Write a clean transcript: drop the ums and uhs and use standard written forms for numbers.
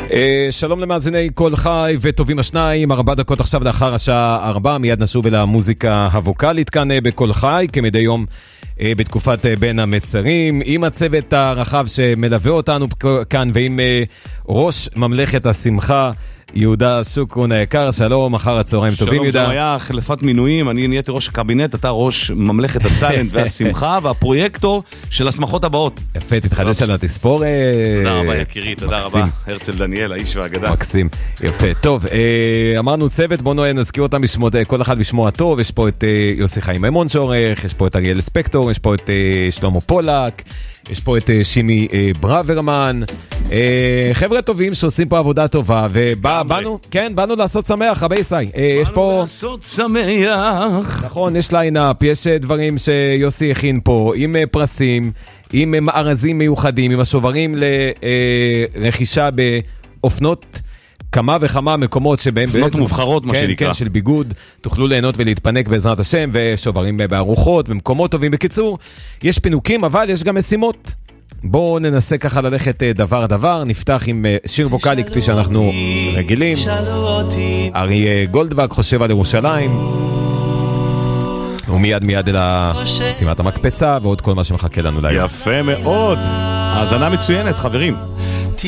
שלום למאזיני כל חי וטובים השניים, 4 דקות עכשיו לאחר השעה 4, מיד נשוב אל המוזיקה הווקלית כאן בכל חי, כמדי יום בתקופת בין המצרים, עם הצוות הרחב שמלווה אותנו כאן, ועם ראש ממלכת השמחה, יהודה שוקרון היקר. שלום, אחר הצהריים טובים יהודה. שלום, היה חלפת מינויים, אני נהייתי ראש הקבינט, אתה ראש ממלכת הטלנט והשמחה והפרויקטור של השמחות הבאות. יפה, תתחדש על התספורת. תודה רבה יקירי, תודה רבה הרצל דניאל, האיש והאגדה. מקסים, יפה. טוב, אמרנו צוות, בואו נזכיר אותם בשמות, כל אחד בשמו הטוב. יש פה את יוסי חיים מימון שעורך, יש פה את אריאל ספקטור, יש פה את שלמה פולק, יש פה את שימי ברוורמן, חבר'ה טובים שעושים פה עבודה טובה, ובאנו, כן, באנו לעשות שמח, רבי סי. יש פה... באנו לעשות שמח. נכון, יש ליינאפ, יש דברים שיוסי הכין פה, עם פרסים, עם מארזים מיוחדים, עם השוברים לרכישה באופנות, כמה וכמה מקומות שבהם אופנות בעצם, מובחרות, מה כן, שנקרא. כן, של ביגוד, תוכלו ליהנות ולהתפנק בעזרת השם, ושוברים בארוחות, במקומות טובים. בקיצור, יש פינוקים, אבל יש גם משימות. בואו ננסה ככה ללכת דבר, נפתח עם שיר ווקלי כפי שאנחנו רגילים. ארי גולדברג, חושב על ירושלים. ומיד אל שימת המקפצה, ועוד כל מה שמחכה לנו להיום. יפה מאוד. האזנה מצוינת, חברים.